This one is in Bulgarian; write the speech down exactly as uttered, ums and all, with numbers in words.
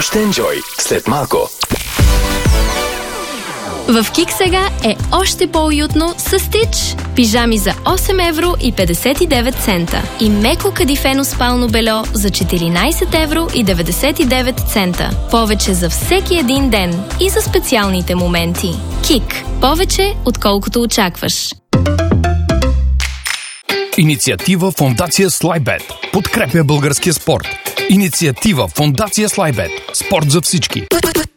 Още енджой след малко. В Кик сега е още по-уютно с Стич. Пижами за осем евро и петдесет и девет цента. И меко кадифено спално бельо за четиринайсет евро и деветдесет и девет цента. Повече за всеки един ден и за специалните моменти. Кик. Повече, отколкото очакваш. Инициатива Фондация Слайбет подкрепя българския спорт. Инициатива Фондация Слайбет. Спорт за всички.